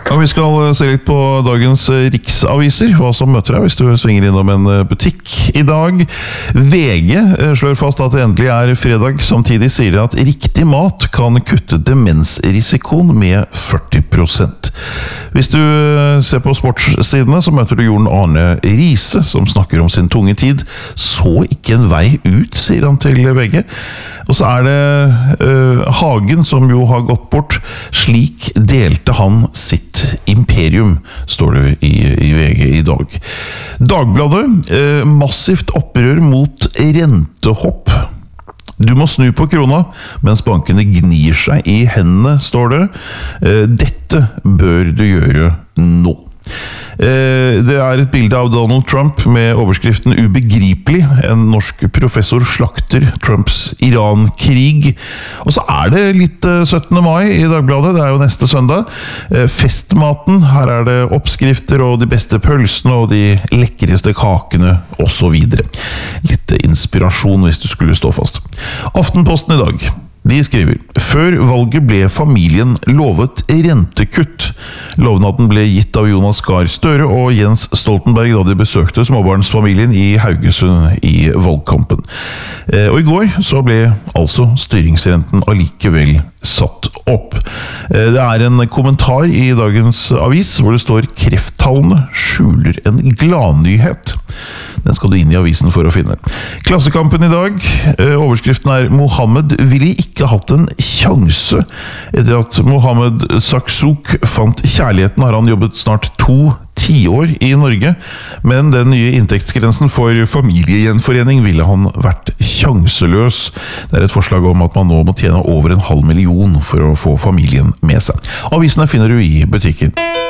Ja, vi skal se litt på dagens riksaviser, hva som møter deg hvis du svinger innom en butikk i dag. VG slår fast at det endelig er fredag, samtidig sier det at riktig mat kan kutte demensrisikoen med 40%. Hvis du ser på sportssidene, så møter du Jon Arne Riise, som snakker om sin tunge tid. Så ikke en vei ut, sier han til VG. Og så er det Hagen som jo har gått bort. Slik delte han sitt imperium, står det i VG i dag. Dagbladet, massivt opprør mot rentehopp. Du må snu på krona, mens bankene gnir seg i hendene, står det. Dette bør du gjøre nå. Det er et bilde av Donald Trump med overskriften ubegripelig. En norsk professor slakter Trumps Iran-krig. Og så er det litt 17. mai i Dagbladet, det er jo neste søndag. Festmaten, her er det oppskrifter og de beste pølsene og de lekreste kakene og så videre. Litt inspirasjon hvis du skulle stå fast. Aftenposten i dag. De skriver, før valget ble familien lovet rentekutt. Lovnaden ble gitt av Jonas Gahr Støre og Jens Stoltenberg da de besøkte småbarnsfamilien i Haugesund i valgkampen. Og i går så ble altså styringsrenten allikevel satt opp. Det er en kommentar i dagens avis hvor det står krefttallene skjuler en gladnyhet. Den skal du inn i avisen for å finne. Klassekampen i dag, overskriften er Mohammed ville ikke hatt en sjanse. Etter at Mohammed Saksouk fant kjærligheten har han jobbet snart 2 tiår i Norge, men den nye inntektsgrensen for familiegjenforening ville han vært sjanseløs. Det er et forslag om at man nå må tjene over 500 000 for å få familien med seg. Avisene finner du i butikken.